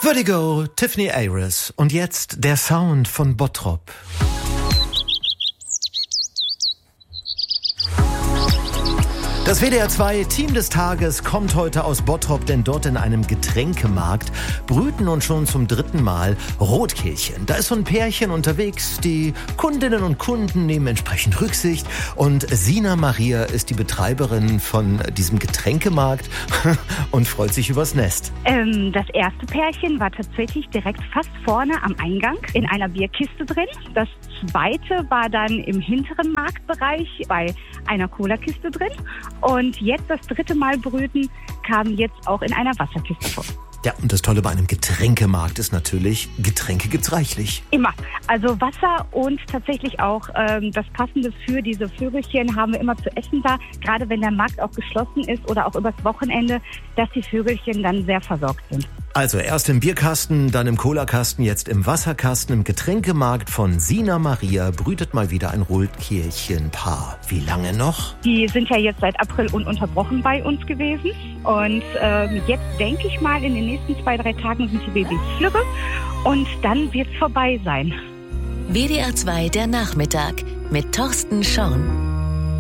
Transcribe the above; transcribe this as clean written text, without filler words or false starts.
Vertigo, Tiffany Ayres. Und jetzt der Sound von Bottrop. Das WDR 2 Team des Tages kommt heute aus Bottrop, denn dort in einem Getränkemarkt brüten nun schon zum 3. Mal Rotkehlchen. Da ist so ein Pärchen unterwegs, die Kundinnen und Kunden nehmen entsprechend Rücksicht und Sina Maria ist die Betreiberin von diesem Getränkemarkt und freut sich übers Nest. Das erste Pärchen war tatsächlich direkt fast vorne am Eingang in einer Bierkiste drin. Das zweite war dann im hinteren Marktbereich bei einer Cola-Kiste drin. Und jetzt das 3. Mal brüten kam jetzt auch in einer Wasserkiste vor. Ja, und das Tolle bei einem Getränkemarkt ist natürlich, Getränke gibt's reichlich. Immer. Also Wasser und tatsächlich auch das Passende für diese Vögelchen haben wir immer zu essen da. Gerade wenn der Markt auch geschlossen ist oder auch übers Wochenende, dass die Vögelchen dann sehr versorgt sind. Also erst im Bierkasten, dann im Colakasten, jetzt im Wasserkasten. Im Getränkemarkt von Sina Maria brütet mal wieder ein Rotkehlchenpaar. Wie lange noch? Die sind ja jetzt seit April ununterbrochen bei uns gewesen. Und jetzt denke ich mal, in den nächsten 2-3 Tagen sind die Babys flügge. Und dann wird's vorbei sein. WDR 2 der Nachmittag mit Thorsten Schorn.